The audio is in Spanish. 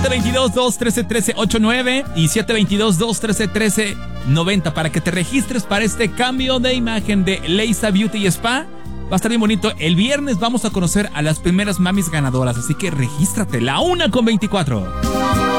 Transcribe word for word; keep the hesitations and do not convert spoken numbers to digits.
siete dos dos, dos uno tres, uno tres ocho nueve y siete dos dos, dos uno tres, uno tres nueve cero para que te registres para este cambio de imagen de Leisa Beauty Spa. Va a estar bien bonito. El viernes vamos a conocer a las primeras mamis ganadoras, así que regístrate. La una con veinticuatro.